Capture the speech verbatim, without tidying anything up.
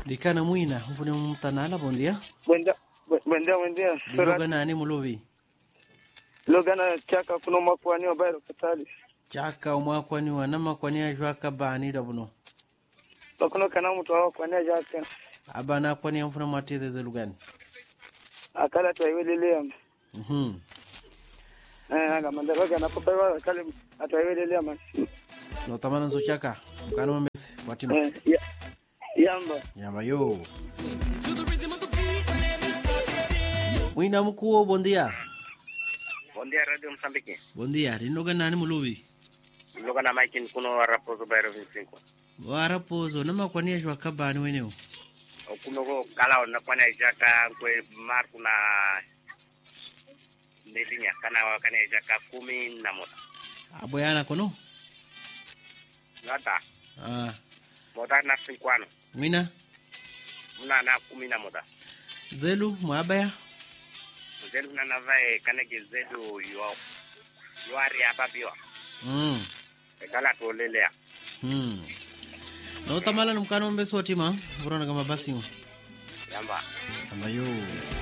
Likana mwina, mfune mtanala, bom dia. Bom dia, bom dia, bom dia. Loga nani muluvi? Loga na chaka kuno makwani wa bairo katali. Chaka umwakwani wa nama kwani ajwa kabani dabuno. Bakuno kana mtu wa kwani ajaka. Abana kwani mfune matide ze lugani. Akala tuwelelea. Mhm. Eh, anga mandaloga na popewa akala atwelelea man. No tamana zo chaka. Mkano mbesi watima. Eh, ya. Yamba. Yamba yo. Mwina mkuu, bom dia. Bom dia, Radio Moçambique. Bom dia, rinoga nani muluvi? Loga na Mike kuno Raposo Bairro vinte e cinco. Wa Raposo, nama kwani ajwa kabani weneo? Kuno go kala na kwani jaka kwe marku na nelinya kana wakani jaka kumi na moja. Aboyana kono? Nata. Ah. Moja na cinquano. Mwina? Muna na kumi na moja. Zelu, mwabaya? Zelu na navae kanege zelu yo yoari hapa biwa. Mm. Kala tolelea. Hmm. No tamala mkano mbesi watima, urana kama basi. Yamba. Yamba yo.